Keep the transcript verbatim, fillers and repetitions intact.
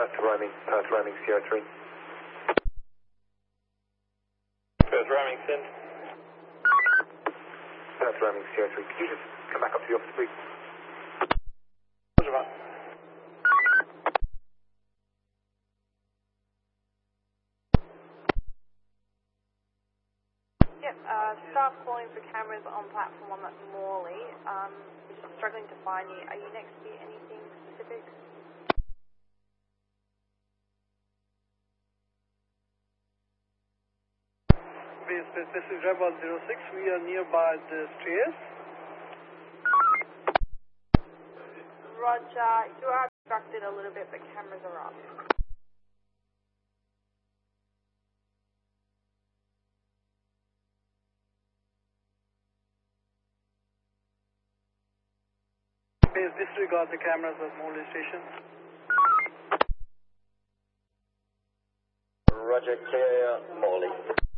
Perth Roaming, Perth Roaming Sierra three. Perth Roaming, send. Perth Roaming Sierra three. Could you just come back up to the office, please? Roger, mate. Yep, uh, staff calling for cameras on platform one at Morley. Um, we're just struggling to find you. Are you next to anything specific? Base, this is Rebel zero six. We are nearby the stairs. Roger, you are obstructed a little bit, but cameras are up. Base, disregard the cameras at Morley Station. Roger, clear Morley.